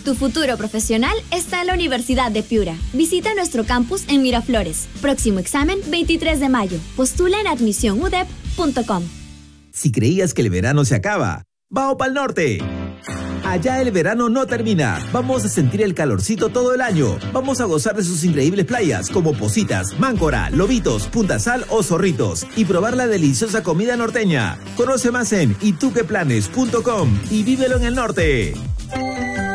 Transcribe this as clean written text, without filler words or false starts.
Tu futuro profesional está en la Universidad de Piura. Visita nuestro campus en Miraflores. Próximo examen 23 de mayo. Postula en admisionudep.com. Si creías que el verano se acaba, ¡vamos pa'l norte! Allá el verano no termina. Vamos a sentir el calorcito todo el año. Vamos a gozar de sus increíbles playas como Positas, Máncora, Lobitos, Punta Sal o Zorritos y probar la deliciosa comida norteña. Conoce más en ituqueplanes.com y vívelo en el norte.